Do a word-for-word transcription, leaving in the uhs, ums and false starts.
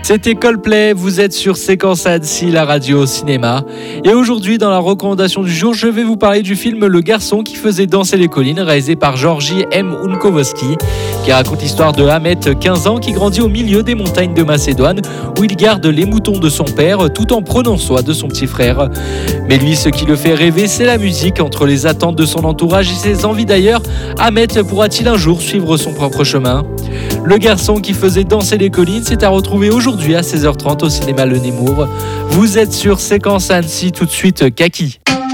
C'était Coldplay, vous êtes sur Séquence Annecy, la radio au cinéma. Et aujourd'hui, dans la recommandation du jour, je vais vous parler du film Le garçon qui faisait danser les collines, réalisé par Georgi M. Unkowski, qui raconte l'histoire de Ahmet, quinze ans, qui grandit au milieu des montagnes de Macédoine, où il garde les moutons de son père, tout en prenant soin de son petit frère. Mais lui, ce qui le fait rêver, c'est la musique. Entre les attentes de son entourage et ses envies d'ailleurs, Ahmet pourra-t-il un jour suivre son propre chemin ? Le garçon qui faisait danser les collines, c'est à retrouver aujourd'hui à seize heures trente au cinéma Le Nemours. Vous êtes sur Séquence Annecy, tout de suite Kaki.